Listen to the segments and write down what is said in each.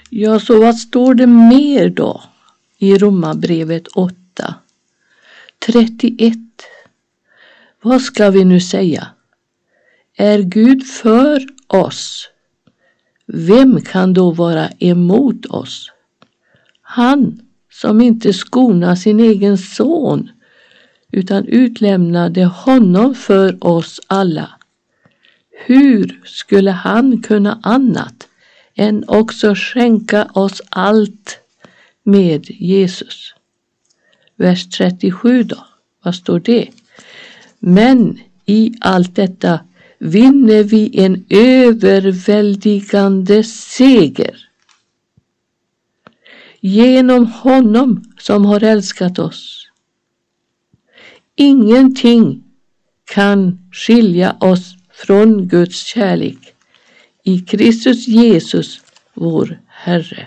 Ja, så vad står det mer då i Romarbrevet 8:31? Vad ska vi nu säga? Är Gud för oss? Vem kan då vara emot oss? Han som inte skonar sin egen son utan utlämnade honom för oss alla. Hur skulle han kunna annat än också skänka oss allt med Jesus? Vers 37 då, vad står det? Men i allt detta vinner vi en överväldigande seger genom honom som har älskat oss. Ingenting kan skilja oss från Guds kärlek i Kristus Jesus, vår Herre.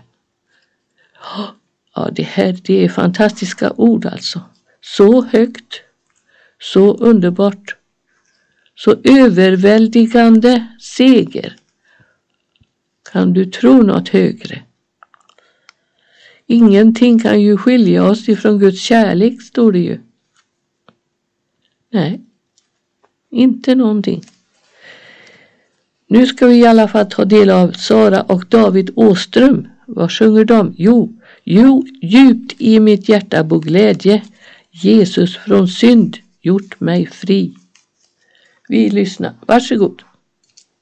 Ja, det är fantastiska ord alltså. Så högt, så underbart, så överväldigande seger. Kan du tro något högre? Ingenting kan ju skilja oss ifrån Guds kärlek, står det ju. Nej, inte någonting. Nu ska vi i alla fall ta del av Sara och David Åström. Vad sjunger de? Jo, djupt i mitt hjärta bo glädje. Jesus från synd gjort mig fri. Vi lyssnar. Varsågod.